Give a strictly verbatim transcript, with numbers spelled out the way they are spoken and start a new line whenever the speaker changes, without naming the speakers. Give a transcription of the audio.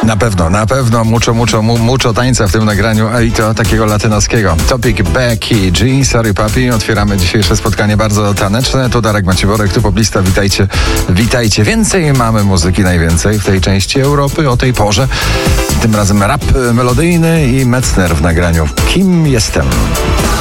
Na pewno, na pewno mucho, mucho, mu, mucho tańca w tym nagraniu, a i to takiego latynoskiego. Topic Becky G, Sorry Papi. Otwieramy dzisiejsze spotkanie bardzo taneczne. Tu Darek Maciejworek, tu Poplista. Witajcie, witajcie. Więcej mamy muzyki, najwięcej w tej części Europy o tej porze. Tym razem rap melodyjny i Metzner w nagraniu Kim jestem.